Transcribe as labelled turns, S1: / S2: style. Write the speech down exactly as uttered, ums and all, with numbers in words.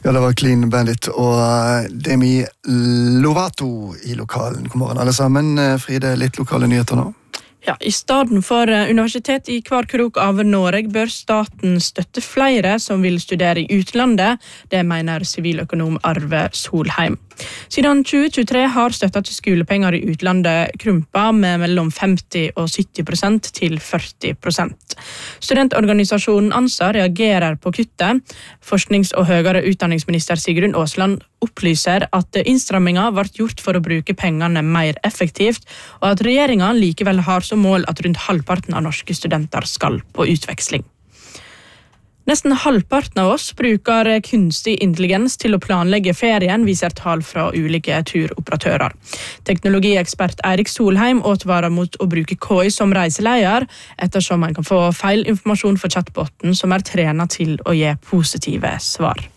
S1: Ja, det var Clean Bandit og Demi Lovato i lokalen. God morgen alle sammen. Fride, litt lokale nyheter nå.
S2: Ja, I stedet for universitet i hver krok av Norge bør staten støtte flere som vil studere i utlandet, det mener siviløkonom Arve Solheim. Siden tjue tjuetre har støtta til skolepenger i utlandet krympa med mellom femti og sytti prosent til førti prosent. Studentorganisasjonen ANSA reagerer på kuttet. Forsknings- og høyere utdanningsminister Sigrun Aasland opplyser at innstramminga ble gjort for å bruke pengene mer effektivt, og at regjeringen likevel har som mål at rundt halvparten av norske studenter skal på utveksling. Nesten halvparten av oss bruker kunstig intelligens til å planlegge ferien, viser tall fra ulike turoperatører. Teknologiekspert Eirik Solheim advarer mot å bruke K I som reiseleder, ettersom man kan få feil informasjon for chatboten som er trenet til å gi positive svar.